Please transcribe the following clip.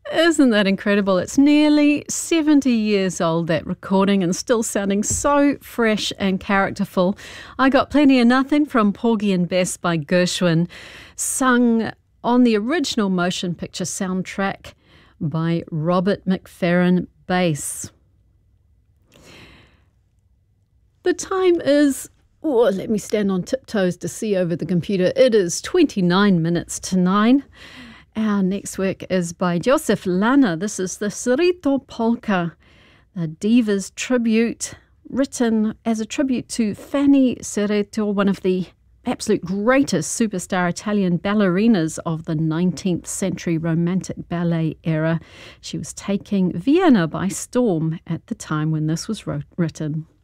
Isn't that incredible? It's nearly 70 years old, that recording, and still sounding so fresh and characterful. I Got Plenty of Nothing from Porgy and Bess by Gershwin, sung on the original motion picture soundtrack by Robert McFerrin Bass. The time is, let me stand on tiptoes to see over the computer. It is 29 minutes to 9. Our next work is by Joseph Lana. This is the Cerrito Polka, the Divas tribute, written as a tribute to Fanny Cerrito, one of the absolute greatest superstar Italian ballerinas of the 19th century Romantic ballet era. She was taking Vienna by storm at the time when this was written.